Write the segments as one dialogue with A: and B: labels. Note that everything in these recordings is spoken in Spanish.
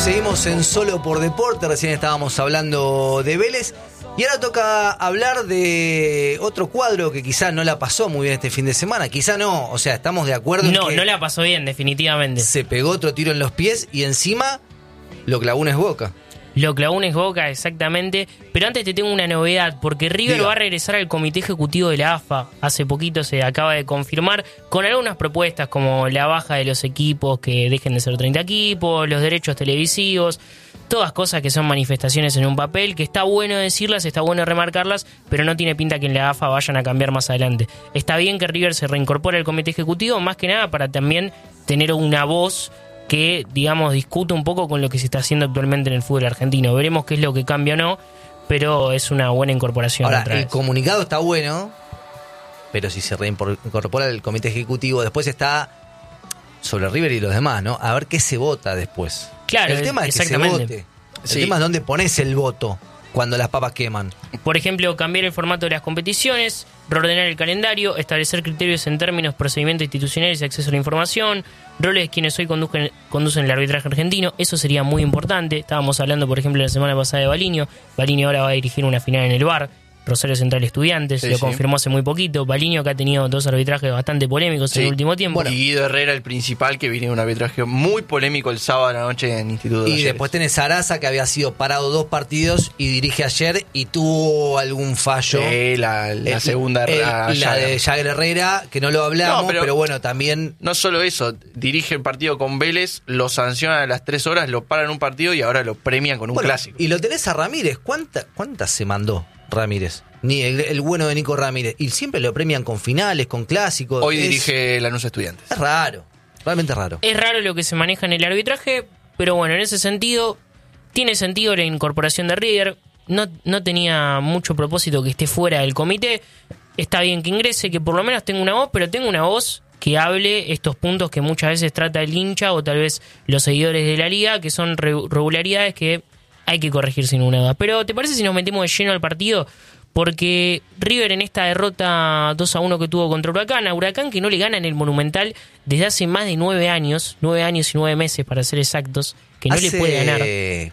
A: Seguimos en Solo por Deporte, recién estábamos hablando de Vélez y ahora toca hablar de otro cuadro que quizá no la pasó muy bien este fin de semana, quizá no, o sea, estamos de acuerdo en que
B: no la pasó bien, definitivamente.
A: Se pegó otro tiro en los pies y encima lo clavó una es Boca.
B: Lo clavó una es Boca, exactamente. Pero antes te tengo una novedad, porque River va a regresar al comité ejecutivo de la AFA. Hace poquito se acaba de confirmar, con algunas propuestas como la baja de los equipos, que dejen de ser 30 equipos, los derechos televisivos, todas cosas que son manifestaciones en un papel, que está bueno decirlas, está bueno remarcarlas, pero no tiene pinta que en la AFA vayan a cambiar más adelante. Está bien que River se reincorpore al comité ejecutivo, más que nada para también tener una voz que, digamos, discute un poco con lo que se está haciendo actualmente en el fútbol argentino. Veremos qué es lo que cambia o no, pero es una buena incorporación.
A: Ahora, el comunicado está bueno, pero si se reincorpora el comité ejecutivo, después está sobre River y los demás, ¿no? A ver qué se vota después.
B: Claro,
A: el tema es que se vote. El tema es dónde pones el voto cuando las papas queman.
B: Por ejemplo, cambiar el formato de las competiciones, reordenar el calendario, establecer criterios en términos, procedimientos institucionales y acceso a la información, roles de quienes hoy conducen el arbitraje argentino. Eso sería muy importante. Estábamos hablando, por ejemplo, la semana pasada de Baliño. Baliño ahora va a dirigir una final en el VAR. Rosario Central Estudiantes, lo confirmó hace muy poquito. Baliño, que ha tenido dos arbitrajes bastante polémicos en el último tiempo.
C: Bueno, y Guido Herrera, el principal, que viene de un arbitraje muy polémico el sábado a la noche en Instituto de
A: Y después tenés a Araza, que había sido parado 2 partidos y dirige ayer y tuvo algún fallo.
C: La segunda.
A: La de Jagger Herrera, que no lo hablamos, pero bueno, también.
C: No solo eso, dirige el partido con Vélez, lo sancionan a las 3 horas, lo paran un partido y ahora lo premian con un clásico.
A: Y lo tenés a Ramírez. ¿Cuántas se mandó Ramírez? Ni el bueno de Nico Ramírez. Y siempre lo premian con finales, con clásicos.
C: Hoy dirige Lanús Estudiantes.
A: Es raro, realmente raro.
B: Es raro lo que se maneja en el arbitraje, pero bueno, en ese sentido, tiene sentido la incorporación de River. No tenía mucho propósito que esté fuera del comité. Está bien que ingrese, que por lo menos tenga una voz, pero tenga una voz que hable estos puntos que muchas veces trata el hincha o tal vez los seguidores de la liga, que son regularidades que hay que corregir sin una duda. Pero ¿te parece si nos metemos de lleno al partido? Porque River en esta derrota 2-1 que tuvo contra Huracán, a Huracán que no le gana en el Monumental desde hace más de 9 años y 9 meses para ser exactos, que no le puede ganar.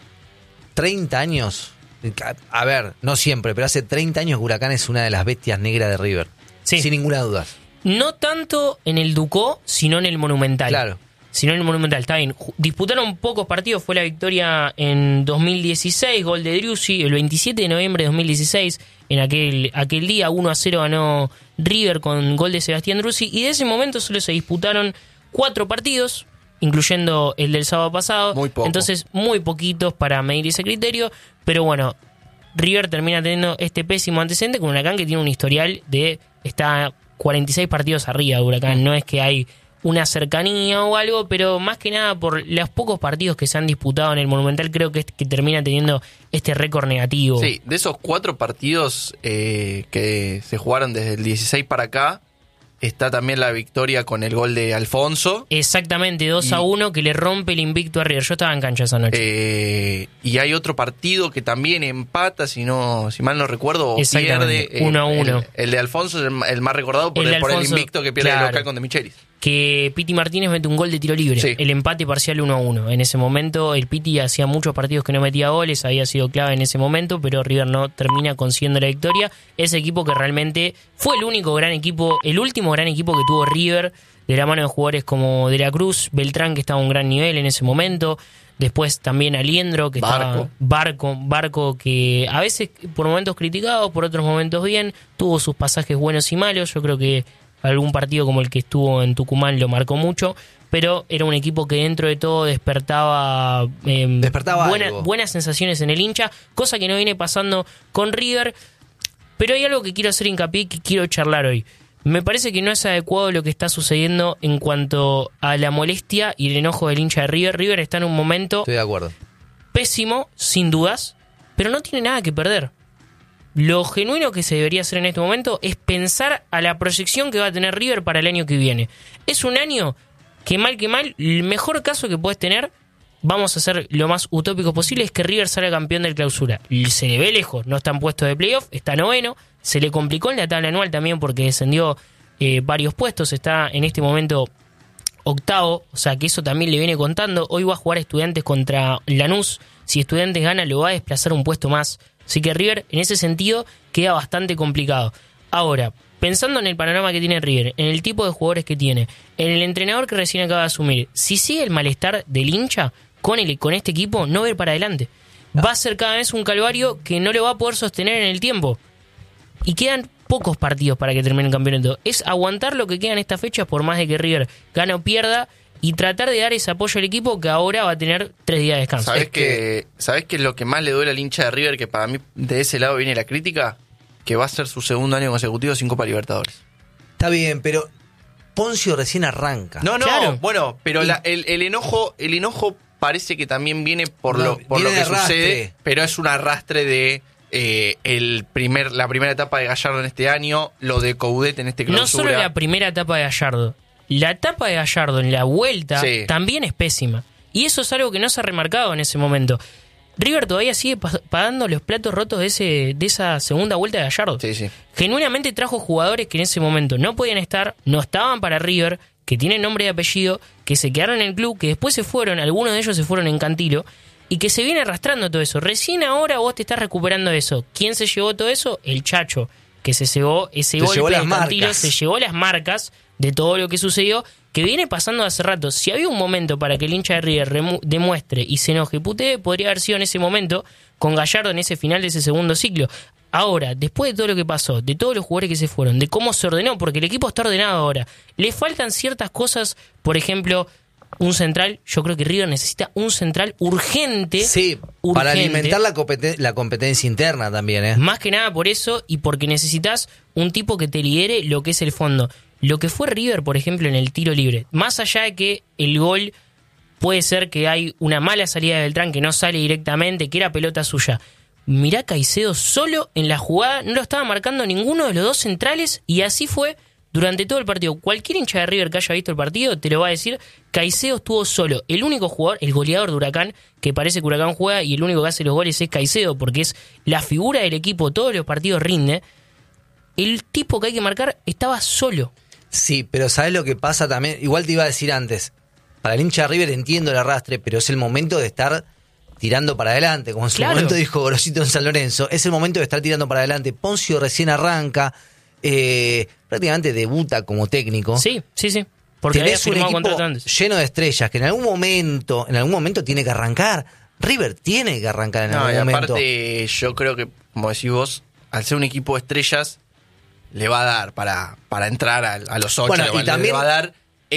A: 30 años, a ver, no siempre, pero hace 30 años Huracán es una de las bestias negras de River, sin ninguna duda.
B: No tanto en el Ducó, sino en el Monumental.
A: Claro.
B: Sino en el Monumental, está bien. Disputaron pocos partidos, fue la victoria en 2016, gol de Driussi, el 27 de noviembre de 2016, en aquel día 1-0 ganó River con gol de Sebastián Driussi, y de ese momento solo se disputaron 4 partidos, incluyendo el del sábado pasado.
C: Muy poco.
B: Entonces, muy poquitos para medir ese criterio, pero bueno, River termina teniendo este pésimo antecedente con Huracán, que tiene un historial de está 46 partidos arriba de Huracán, no es que hay una cercanía o algo, pero más que nada por los pocos partidos que se han disputado en el Monumental, creo que termina teniendo este récord negativo.
C: Sí, de esos 4 partidos que se jugaron desde el 16 para acá, está también la victoria con el gol de Alfonso.
B: Exactamente, 2-1 que le rompe el invicto a River. Yo estaba en cancha esa noche.
C: Y hay otro partido que también empata, si mal no recuerdo, o pierde.
B: 1-1.
C: El de Alfonso es el más recordado por el invicto que pierde el local con De Michelis.
B: Que Piti Martínez mete un gol de tiro libre, el empate parcial 1-1. En ese momento el Piti hacía muchos partidos que no metía goles, había sido clave en ese momento, pero River no termina consiguiendo la victoria. Ese equipo que realmente fue el único gran equipo, el último gran equipo que tuvo River, de la mano de jugadores como De la Cruz, Beltrán, que estaba a un gran nivel en ese momento, después también Aliendro, que estaba Barco, que a veces por momentos criticado, por otros momentos bien, tuvo sus pasajes buenos y malos. Yo creo que algún partido como el que estuvo en Tucumán lo marcó mucho, pero era un equipo que dentro de todo despertaba buenas sensaciones en el hincha, cosa que no viene pasando con River. Pero hay algo que quiero hacer hincapié y que quiero charlar hoy. Me parece que no es adecuado lo que está sucediendo en cuanto a la molestia y el enojo del hincha de River. River está en un momento
A: Estoy de acuerdo.
B: Pésimo, sin dudas, pero no tiene nada que perder. Lo genuino que se debería hacer en este momento es pensar a la proyección que va a tener River para el año que viene. Es un año que mal, el mejor caso que puedes tener, vamos a hacer lo más utópico posible, es que River salga campeón del Clausura. Y se le ve lejos, no está en puesto de playoff, está 9º, se le complicó en la tabla anual también porque descendió varios puestos, está en este momento octavo, o sea que eso también le viene contando. Hoy va a jugar Estudiantes contra Lanús. Si Estudiantes gana, lo va a desplazar un puesto más. Así que River, en ese sentido, queda bastante complicado. Ahora, pensando en el panorama que tiene River, en el tipo de jugadores que tiene, en el entrenador que recién acaba de asumir, si sigue el malestar del hincha con este equipo, no va a ir para adelante. Va a ser cada vez un calvario que no lo va a poder sostener en el tiempo. Y quedan pocos partidos para que termine el campeonato. Es aguantar lo que queda en esta fecha, por más de que River gane o pierda, y tratar de dar ese apoyo al equipo que ahora va a tener 3 días de descanso.
C: ¿Sabés qué es lo que más le duele al hincha de River? Que para mí de ese lado viene la crítica, que va a ser su segundo año consecutivo sin Copa Libertadores.
A: Está bien, pero Poncio recién arranca.
C: No,
B: claro.
C: Bueno, pero el enojo parece que también viene por lo que sucede, pero es un arrastre de la primera etapa de Gallardo en este año, lo de Coudet en este clausura.
B: No solo la primera etapa de Gallardo, la etapa de Gallardo en la vuelta también es pésima. Y eso es algo que no se ha remarcado en ese momento. River todavía sigue pagando los platos rotos de esa segunda vuelta de Gallardo.
C: Sí.
B: Genuinamente trajo jugadores que en ese momento no podían estar, no estaban para River, que tienen nombre y apellido, que se quedaron en el club, que después se fueron, algunos de ellos se fueron en Cantilo, y que se viene arrastrando todo eso. Recién ahora vos te estás recuperando eso. ¿Quién se llevó todo eso? El Chacho, que se llevó ese golpe de Cantilo, se llevó las marcas de todo lo que sucedió, que viene pasando hace rato. Si había un momento para que el hincha de River demuestre y se enoje y putee, podría haber sido en ese momento con Gallardo en ese final de ese segundo ciclo. Ahora, después de todo lo que pasó, de todos los jugadores que se fueron, de cómo se ordenó, porque el equipo está ordenado ahora, le faltan ciertas cosas, por ejemplo, un central. Yo creo que River necesita un central urgente.
A: Sí, para alimentar la competencia interna también.
B: Más que nada por eso, y porque necesitas un tipo que te lidere lo que es el fondo. Lo que fue River, por ejemplo, en el tiro libre, más allá de que el gol puede ser que hay una mala salida de Beltrán que no sale directamente, que era pelota suya. Mirá Caicedo solo en la jugada, no lo estaba marcando ninguno de los dos centrales, y así fue durante todo el partido. Cualquier hincha de River que haya visto el partido te lo va a decir. Caicedo estuvo solo. El único jugador, el goleador de Huracán, que parece que Huracán juega, y el único que hace los goles es Caicedo, porque es la figura del equipo, todos los partidos rinde. El tipo que hay que marcar estaba solo.
A: Sí, pero ¿sabes lo que pasa también? Igual te iba a decir antes, para el hincha de River entiendo el arrastre, pero es el momento de estar tirando para adelante, como en su momento dijo Gorosito en San Lorenzo. Es el momento de estar tirando para adelante. Poncio recién arranca, prácticamente debuta como técnico.
B: Sí. Porque
A: tenés un equipo lleno de estrellas que en algún momento tiene que arrancar. River tiene que arrancar en algún momento.
C: Aparte, yo creo que, como decís vos, al ser un equipo de estrellas, le va a dar para entrar a los 8,
A: bueno, y también
C: le va a dar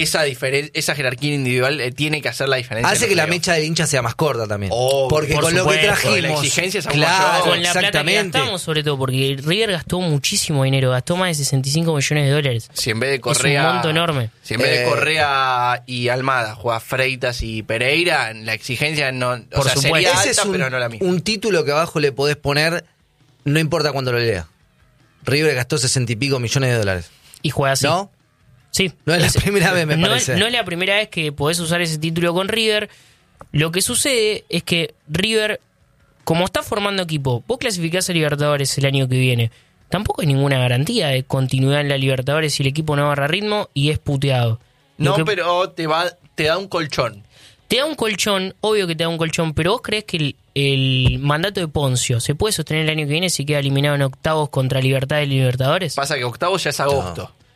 C: esa jerarquía individual, tiene que hacer la diferencia.
A: Hace que la mecha del hincha sea más corta también. Porque con lo que trajimos,
C: la exigencia es
B: claro, con la plata que gastamos, sobre todo, porque River gastó muchísimo dinero, gastó más de 65 millones de dólares.
C: Si en vez de Correa,
B: es un monto enorme.
C: Si en vez de Correa y Almada juega Freitas y Pereira, la exigencia no,
B: por supuesto,
C: sería alta,
A: ese es
C: pero no la misma.
A: Un título que abajo le podés poner, no importa cuándo lo lea. River gastó 60 y pico millones de dólares.
B: Y juega así.
A: ¿No?
B: Sí.
A: No es la primera vez, me parece.
B: No es la primera vez que podés usar ese título con River. Lo que sucede es que River, como está formando equipo, vos clasificás a Libertadores el año que viene. Tampoco hay ninguna garantía de continuidad en la Libertadores si el equipo no agarra ritmo y es puteado.
C: Pero te da un colchón.
B: Te da un colchón, obvio que te da un colchón, pero ¿vos creés que el mandato de Poncio se puede sostener el año que viene si queda eliminado en octavos contra Libertad y Libertadores?
C: Pasa que octavos ya es agosto.
B: No.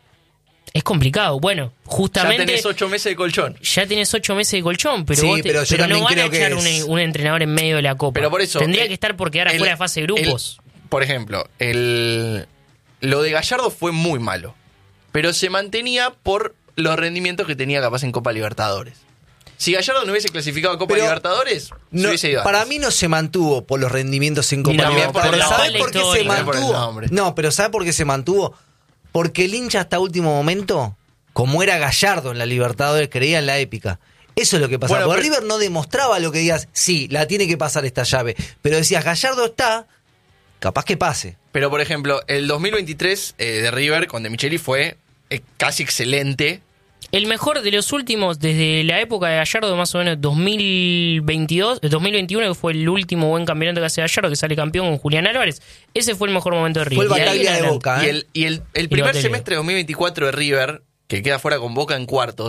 B: Es complicado. Bueno, justamente...
C: Ya tenés 8 meses de colchón.
B: Ya tenés 8 meses de colchón, pero,
A: sí,
B: pero no van a echar un entrenador en medio de la Copa.
C: Pero por eso...
B: Tendría que estar por quedar afuera de fase de grupos.
C: Por ejemplo, lo de Gallardo fue muy malo, pero se mantenía por los rendimientos que tenía capaz en Copa Libertadores. Si Gallardo no hubiese clasificado a Copa Libertadores, se hubiese ido.
A: Para mí no se mantuvo por los rendimientos en Copa Libertadores. ¿Sabes por qué se mantuvo? No, pero ¿sabes por qué se mantuvo? Porque el hincha hasta último momento, como era Gallardo en la Libertadores, creía en la épica. Eso es lo que pasaba. Porque River no demostraba lo que digas, sí, la tiene que pasar esta llave. Pero decías, Gallardo está, capaz que pase.
C: Pero por ejemplo, el 2023 de River con De Micheli fue casi excelente.
B: El mejor de los últimos, desde la época de Gallardo, más o menos 2021, que fue el último buen campeonato que hace Gallardo, que sale campeón con Julián Álvarez. Ese fue el mejor momento de River.
A: Fue el Bataglia de Boca.
C: Y el primer semestre de 2024 de River, que queda fuera con Boca en cuartos,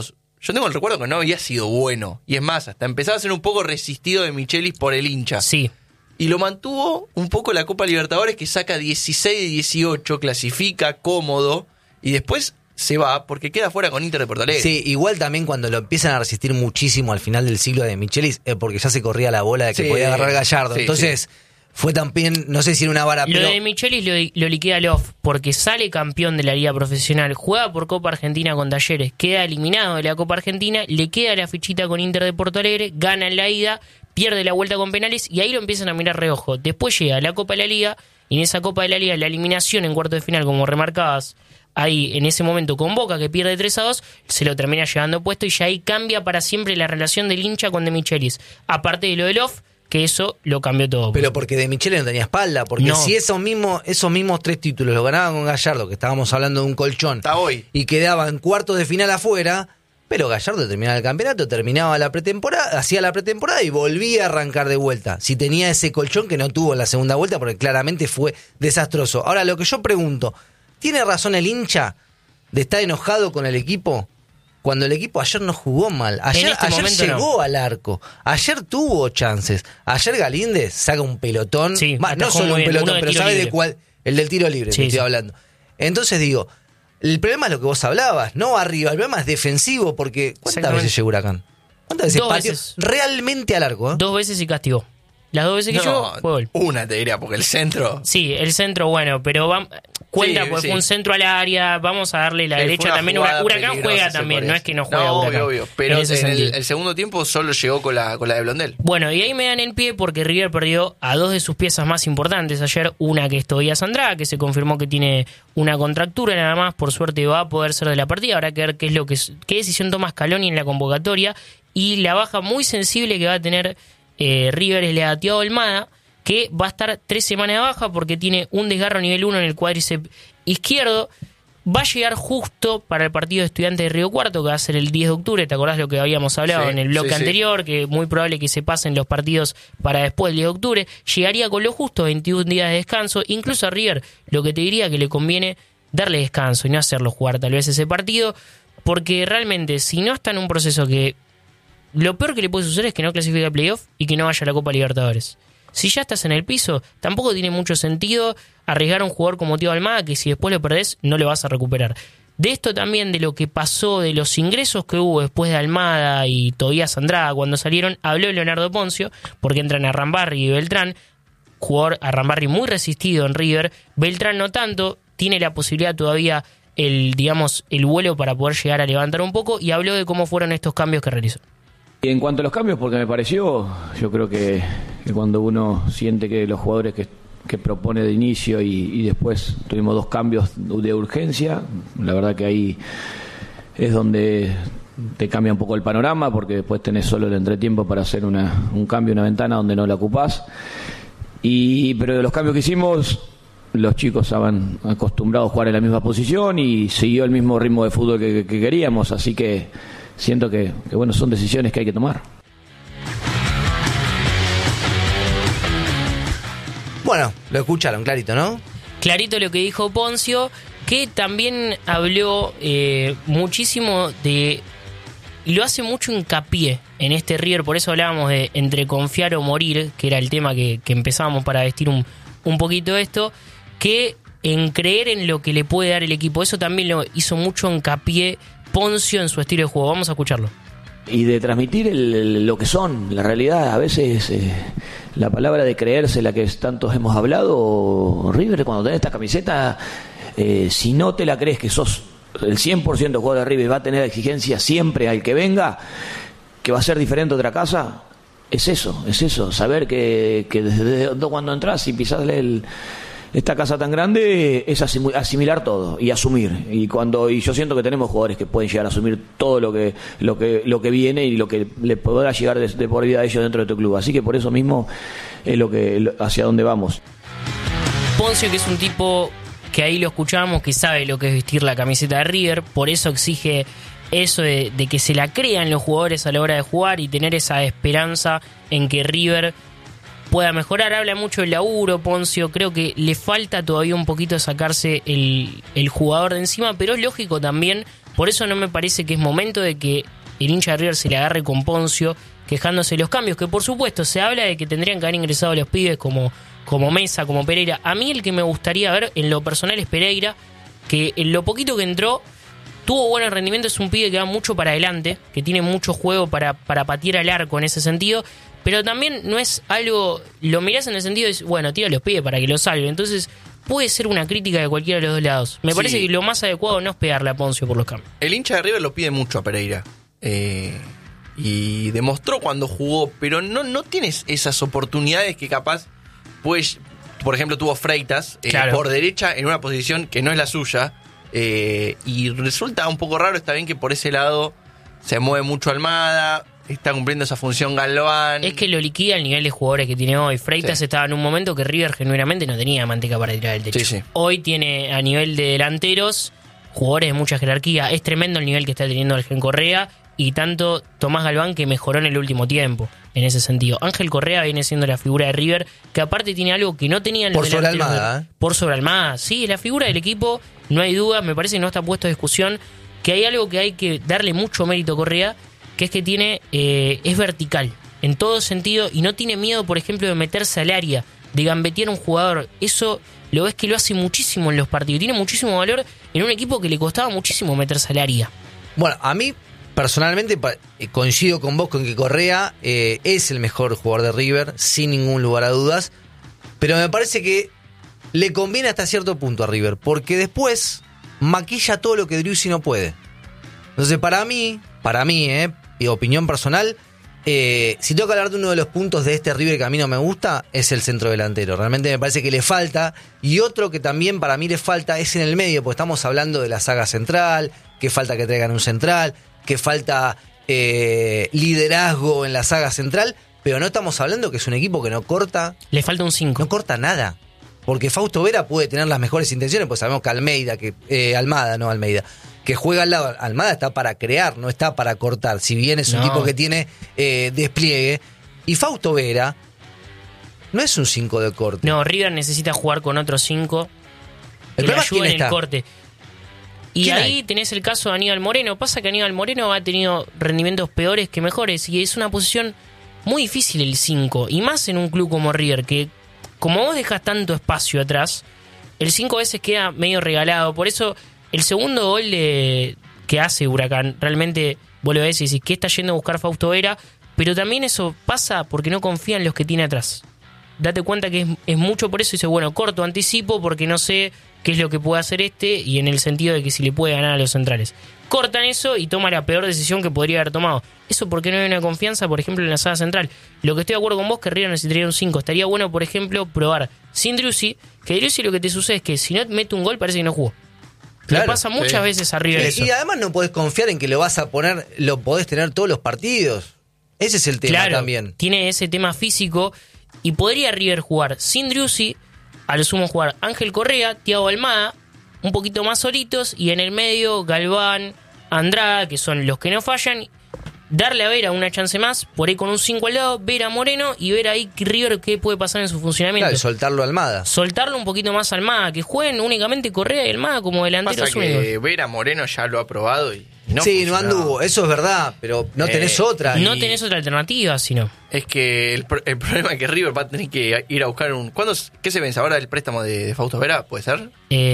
C: yo tengo el recuerdo que no había sido bueno. Y es más, hasta empezaba a ser un poco resistido de Michelis por el hincha.
B: Sí.
C: Y lo mantuvo un poco la Copa Libertadores, que saca 16 de 18, clasifica cómodo, y después se va porque queda fuera con Inter de Porto Alegre.
A: Sí, igual también cuando lo empiezan a resistir muchísimo al final del siglo de Michelis, porque ya se corría la bola de que podía agarrar Gallardo. Entonces, fue también, no sé si era una vara...
B: Lo de Michelis lo liquida Love, porque sale campeón de la Liga Profesional, juega por Copa Argentina con Talleres, queda eliminado de la Copa Argentina, le queda la fichita con Inter de Porto Alegre, gana en la ida, pierde la vuelta con penales y ahí lo empiezan a mirar reojo. Después llega a la Copa de la Liga y en esa Copa de la Liga la eliminación en cuarto de final, como remarcabas ahí en ese momento con Boca, que pierde 3-2, se lo termina llevando puesto y ya ahí cambia para siempre la relación del hincha con De Michelis. Aparte de lo de Love, que eso lo cambió todo.
A: Pero porque De Michelis no tenía espalda, porque si esos mismos 3 títulos lo ganaban con Gallardo, que estábamos hablando de un colchón, y quedaban cuartos de final afuera... Pero Gallardo terminaba el campeonato, terminaba la pretemporada, hacía la pretemporada y volvía a arrancar de vuelta. Si tenía ese colchón que no tuvo en la segunda vuelta, porque claramente fue desastroso. Ahora, lo que yo pregunto, ¿tiene razón el hincha de estar enojado con el equipo? Cuando el equipo ayer no jugó mal. Ayer llegó al arco. Ayer tuvo chances. Ayer Galíndez saca un pelotón.
B: Sí,
A: no solo un pelotón, pero ¿sabe de cuál? El del tiro libre, que estoy hablando. Entonces digo... El problema es lo que vos hablabas, no arriba, el problema es defensivo, porque ¿cuántas veces llegó Huracán? ¿Cuántas veces pateó realmente al arco?
B: 2 veces y castigó. Las 2 veces que llegó, fue gol.
C: Una te diría, porque el centro...
B: Sí, el centro, bueno, pero cuenta, porque fue un centro al área, vamos a darle la derecha también. Huracán juega también, no es que no juega Huracán.
C: Obvio, pero en el segundo tiempo solo llegó con la de Blondel.
B: Bueno, y ahí me dan el pie porque River perdió a 2 de sus piezas más importantes ayer. Una que es Tobías Andrada, que se confirmó que tiene una contractura nada más, por suerte va a poder ser de la partida. Habrá que ver qué decisión toma Scaloni en la convocatoria, y la baja muy sensible que va a tener River es la de Thiago Almada, que va a estar 3 semanas de baja porque tiene un desgarro nivel 1 en el cuádriceps izquierdo. Va a llegar justo para el partido de Estudiantes de Río Cuarto, que va a ser el 10 de octubre. ¿Te acordás lo que habíamos hablado en el bloque anterior? Que es muy probable que se pasen los partidos para después del 10 de octubre. Llegaría con lo justo, 21 días de descanso. Incluso a River, lo que te diría que le conviene darle descanso y no hacerlo jugar tal vez ese partido, porque realmente si no está en un proceso que... Lo peor que le puede suceder es que no clasifique a playoff y que no vaya a la Copa Libertadores. Si ya estás en el piso, tampoco tiene mucho sentido arriesgar a un jugador como Thiago Almada, que si después lo perdés, no lo vas a recuperar. De esto también, de lo que pasó, de los ingresos que hubo después de Almada y Tobías Andrada cuando salieron, habló Leonardo Poncio, porque entran Arrambarri y Beltrán, jugador Arrambarri muy resistido en River, Beltrán no tanto, tiene la posibilidad todavía el vuelo para poder llegar a levantar un poco, y habló de cómo fueron estos cambios que realizó.
D: En cuanto a los cambios, porque me pareció, yo creo que cuando uno siente que los jugadores que propone de inicio y después tuvimos 2 cambios de urgencia, la verdad que ahí es donde te cambia un poco el panorama, porque después tenés solo el entretiempo para hacer un cambio, una ventana donde no la ocupás. Pero de los cambios que hicimos, los chicos estaban acostumbrados a jugar en la misma posición y siguió el mismo ritmo de fútbol que queríamos, así que siento que bueno, son decisiones que hay que tomar.
A: Bueno, lo escucharon clarito, ¿no?
B: Clarito lo que dijo Poncio, que también habló muchísimo de... Y lo hace mucho hincapié en este River, por eso hablábamos de entre confiar o morir, que era el tema que empezábamos para vestir un poquito esto, que en creer en lo que le puede dar el equipo. Eso también lo hizo mucho hincapié Poncio en su estilo de juego. Vamos a escucharlo.
D: Y de transmitir lo que son, la realidad. A veces la palabra de creerse, la que tantos hemos hablado, River, cuando tenés esta camiseta, si no te la crees que sos el 100% de jugador de River, va a tener exigencia siempre al que venga, que va a ser diferente a otra casa, es eso, saber que desde cuando entras y pisás esta casa tan grande es asimilar todo y asumir, y yo siento que tenemos jugadores que pueden llegar a asumir todo lo que viene y lo que le podrá llegar de por vida a ellos dentro de tu club, así que por eso mismo es hacia dónde vamos.
B: Poncio, que es un tipo que ahí lo escuchamos, que sabe lo que es vestir la camiseta de River, por eso exige eso de que se la crean los jugadores a la hora de jugar y tener esa esperanza en que River pueda mejorar. Habla mucho del laburo, Poncio, creo que le falta todavía un poquito sacarse el jugador de encima, pero es lógico también, por eso no me parece que es momento de que el hincha de River se le agarre con Poncio, quejándose de los cambios, que por supuesto se habla de que tendrían que haber ingresado los pibes como Mesa, como Pereira. A mí el que me gustaría ver en lo personal es Pereira, que en lo poquito que entró tuvo buenos rendimientos, es un pibe que va mucho para adelante, que tiene mucho juego para patear al arco en ese sentido, pero también no es algo, lo mirás en el sentido de, bueno, tira a los pibes para que lo salven, entonces puede ser una crítica de cualquiera de los dos lados. Me parece que lo más adecuado no es pegarle a Poncio por los cambios.
C: El hincha de River lo pide mucho a Pereira, y demostró cuando jugó, pero no tienes esas oportunidades que capaz, pues, por ejemplo, tuvo Freitas por derecha en una posición que no es la suya, y resulta un poco raro. Está bien que por ese lado se mueve mucho Almada, está cumpliendo esa función Galván.
B: Es que lo liquida el nivel de jugadores que tiene hoy. Freitas estaba en un momento que River genuinamente no tenía manteca para tirar el techo. Hoy tiene a nivel de delanteros jugadores de mucha jerarquía. Es tremendo el nivel que está teniendo Ángel Correa y tanto Tomás Galván, que mejoró en el último tiempo en ese sentido. Ángel Correa viene siendo la figura de River, que aparte tiene algo que no tenían los delanteros.
A: Por sobre Almada.
B: Por sobre Almada, sí, la figura del equipo, no hay duda, me parece que no está puesto a discusión, que hay algo que hay que darle mucho mérito a Correa, que es que tiene es vertical en todo sentido y no tiene miedo, por ejemplo, de meterse al área, de gambetear a un jugador. Eso lo ves que lo hace muchísimo en los partidos, tiene muchísimo valor en un equipo que le costaba muchísimo meterse al área.
A: Bueno, a mí personalmente coincido con vos con que Correa es el mejor jugador de River, sin ningún lugar a dudas, pero me parece que le conviene hasta cierto punto a River, porque después maquilla todo lo que Driussi no puede. Entonces para mí, y opinión personal, si tengo que hablar de uno de los puntos de este River que a mí no me gusta, es el centro delantero. Realmente me parece que le falta, y otro que también para mí le falta es en el medio, porque estamos hablando de la saga central, que falta que traigan un central, que falta liderazgo en la saga central, pero no estamos hablando que es un equipo que no corta.
B: Le falta un 5.
A: No corta nada. Porque Fausto Vera puede tener las mejores intenciones, pues sabemos que Almada, que juega al lado. Almada está para crear, no está para cortar, si bien es un tipo que tiene despliegue. Y Fausto Vera no es un 5 de corte.
B: No, River necesita jugar con otro 5 que le ayude en el corte. Y ahí tenés el caso de Aníbal Moreno. Pasa que Aníbal Moreno ha tenido rendimientos peores que mejores, y es una posición muy difícil el 5, y más en un club como River, que como vos dejas tanto espacio atrás, el 5 a veces queda medio regalado. Por eso el segundo gol que hace Huracán, realmente vos lo ves y decís que está yendo a buscar Fausto Vera, pero también eso pasa porque no confía en los que tiene atrás. Date cuenta que es mucho por eso, y dice, bueno, corto, anticipo porque no sé qué es lo que puede hacer y en el sentido de que si le puede ganar a los centrales. Cortan eso y toma la peor decisión que podría haber tomado. Eso porque no hay una confianza, por ejemplo, en la saga central. Lo que estoy de acuerdo con vos, que River necesitaría un 5. Estaría bueno, por ejemplo, probar sin Driussi, que Driussi lo que te sucede es que si no mete un gol parece que no jugó. Claro, le pasa muchas veces a River eso.
A: Y además no podés confiar en que lo vas a poner, lo podés tener todos los partidos. Ese es el tema también.
B: Tiene ese tema físico, y podría River jugar sin Driussi, a lo sumo jugar Ángel Correa, Thiago Almada, un poquito más solitos, y en el medio Galván, Andrada, que son los que no fallan, darle a Vera una chance más, por ahí con un 5 al lado, Vera Moreno, y ver ahí River qué puede pasar en su funcionamiento.
A: Claro, soltarlo a Almada.
B: Soltarlo un poquito más a Almada, que jueguen únicamente Correa y Almada como delanteros únicos.
C: Que Vera Moreno ya lo ha probado y no
A: sí, no anduvo, eso es verdad, pero no tenés otra.
B: No tenés otra alternativa, sino.
C: Es que el problema es que River va a tener que ir a buscar un... ¿Qué se vence ahora el préstamo de Fausto Vera? ¿Puede ser?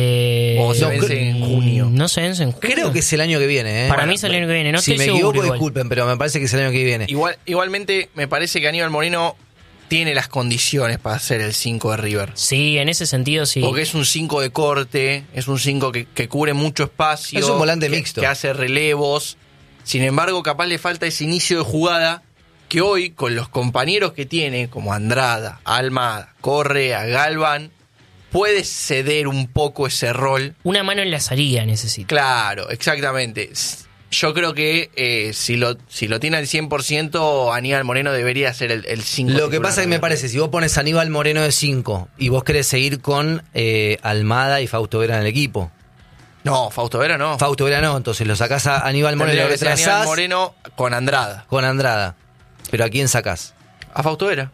C: ¿O se vence en junio?
B: No se vence en junio.
A: Creo que es el año que viene.
B: Para mí es el año que viene, no
A: si
B: estoy
A: me
B: seguro.
A: Si me equivoco, disculpen, pero me parece que es el año que viene.
C: Igualmente, me parece que Aníbal Moreno tiene las condiciones para ser el 5 de River.
B: Sí, en ese sentido sí.
C: Porque es un 5 de corte, es un 5 que cubre mucho espacio.
A: Es un volante mixto.
C: Que hace relevos. Sin embargo, capaz le falta ese inicio de jugada que hoy, con los compañeros que tiene, como Andrada, Almada, Correa, Galván, puede ceder un poco ese rol.
B: Una mano en la salida necesita.
C: Claro, exactamente. Yo creo que si lo tiene al 100%, Aníbal Moreno debería ser el 5.
A: Lo que pasa es que me parece, si vos pones a Aníbal Moreno de 5 y vos querés seguir con Almada y Fausto Vera en el equipo.
C: No, Fausto Vera no.
A: Fausto Vera no, entonces lo sacás a Aníbal Moreno, lo retrasás.
C: Aníbal Moreno con Andrada.
A: Con Andrada. ¿Pero a quién sacás?
C: A Fausto Vera.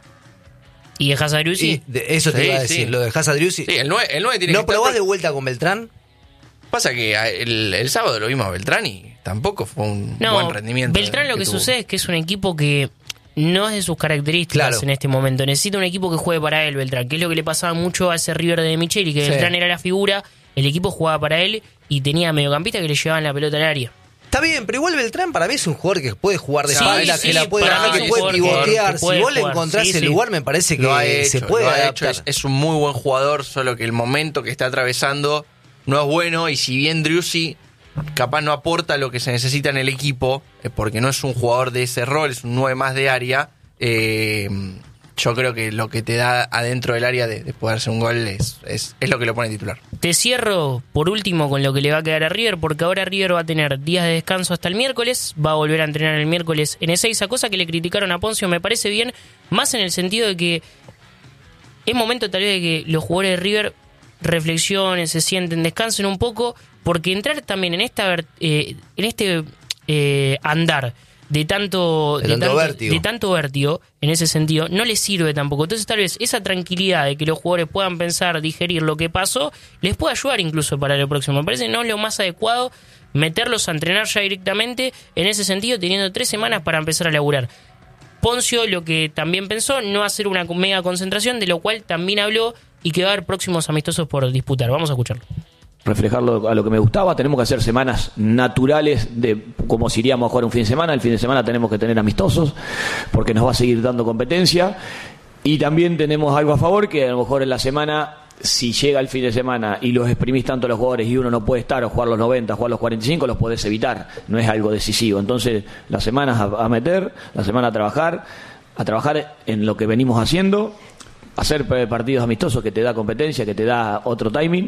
B: ¿Y dejás a Driussi?
A: Eso te iba a decir, lo dejás a Driussi.
C: Sí, el 9 tiene
A: ¿No probás de vuelta con Beltrán?
C: Pasa que el sábado lo vimos a Beltrán y tampoco fue un buen rendimiento.
B: Beltrán lo que sucede es que es un equipo que no es de sus características en este momento. Necesita un equipo que juegue para él, Beltrán, que es lo que le pasaba mucho a ese River de Micheli, que Beltrán era la figura, el equipo jugaba para él y tenía mediocampistas que le llevaban la pelota al área.
A: Está bien, pero igual Beltrán para mí es un jugador que puede jugar de espalda, que la puede ganar, que puede pivotear. Si vos le encontrás el lugar, me parece que se puede adaptar.
C: Es un muy buen jugador, solo que el momento que está atravesando no es bueno, y si bien Driussi capaz no aporta lo que se necesita en el equipo, porque no es un jugador de ese rol, es un 9 más de área, yo creo que lo que te da adentro del área de poder hacer un gol es lo que lo pone titular.
B: Te cierro por último con lo que le va a quedar a River, porque ahora River va a tener días de descanso hasta el miércoles, va a volver a entrenar el miércoles en Ezeiza, cosa que le criticaron a Poncio, me parece bien, más en el sentido de que es momento tal vez de que los jugadores de River reflexionen, se sienten, descansen un poco, porque entrar también en este andar de tanto vértigo en ese sentido no les sirve tampoco. Entonces tal vez esa tranquilidad de que los jugadores puedan pensar, digerir lo que pasó, les puede ayudar incluso para el próximo. Me parece no es lo más adecuado meterlos a entrenar ya directamente en ese sentido, teniendo 3 semanas para empezar a laburar. Poncio lo que también pensó, no hacer una mega concentración, de lo cual también habló, y que va a haber próximos amistosos por disputar. Vamos a escucharlo.
D: Reflejarlo a lo que me gustaba. Tenemos que hacer semanas naturales de como si iríamos a jugar un fin de semana. El fin de semana tenemos que tener amistosos porque nos va a seguir dando competencia, y también tenemos algo a favor, que a lo mejor en la semana, si llega el fin de semana y los exprimís tanto los jugadores y uno no puede estar o jugar los 90, jugar los 45, los podés evitar, no es algo decisivo. Entonces las semanas a meter, la semana a trabajar en lo que venimos haciendo, hacer partidos amistosos que te da competencia, que te da otro timing,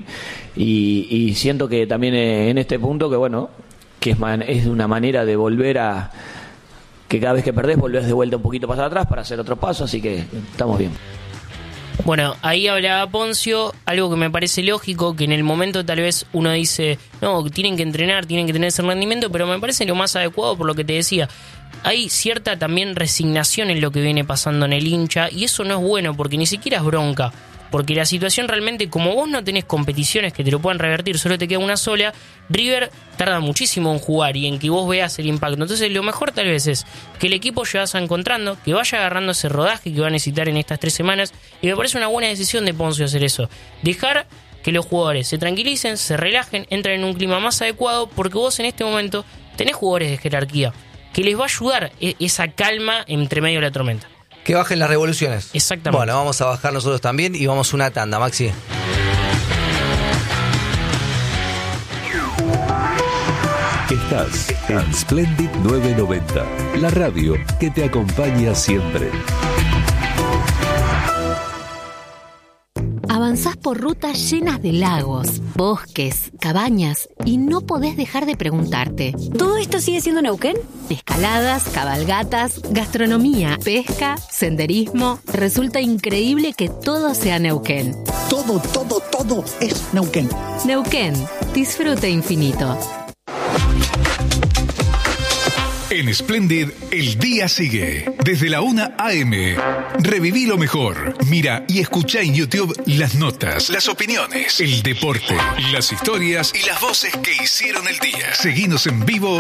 D: y siento que también en este punto que es una manera de volver a que cada vez que perdés volvés de vuelta un poquito para atrás para hacer otro paso, así que estamos bien.
B: Bueno, ahí hablaba Poncio, algo que me parece lógico, que en el momento tal vez uno dice, no, tienen que entrenar, tienen que tener ese rendimiento, pero me parece lo más adecuado por lo que te decía. Hay cierta también resignación en lo que viene pasando en el hincha, y eso no es bueno, porque ni siquiera es bronca, porque la situación realmente, como vos no tenés competiciones que te lo puedan revertir, solo te queda una sola, River tarda muchísimo en jugar y en que vos veas el impacto. Entonces lo mejor tal vez es que el equipo ya vaya encontrando, que vaya agarrando ese rodaje que va a necesitar en estas 3 semanas, y me parece una buena decisión de Poncio hacer eso, dejar que los jugadores se tranquilicen, se relajen, entren en un clima más adecuado, porque vos en este momento tenés jugadores de jerarquía que les va a ayudar esa calma entre medio de la tormenta.
A: Que bajen las revoluciones.
B: Exactamente.
A: Bueno, vamos a bajar nosotros también y vamos una tanda, Maxi.
E: Estás en Splendid 990, la radio que te acompaña siempre.
F: Avanzás por rutas llenas de lagos, bosques, cabañas, y no podés dejar de preguntarte: ¿todo esto sigue siendo Neuquén? Escaladas, cabalgatas, gastronomía, pesca, senderismo. Resulta increíble que todo sea Neuquén.
G: Todo es Neuquén.
F: Neuquén, disfrute infinito.
H: En Splendid, el día sigue. Desde la 1 a.m. Reviví lo mejor. Mira y escucha en YouTube las notas, las opiniones, el deporte, las historias y las voces que hicieron el día. Seguinos en vivo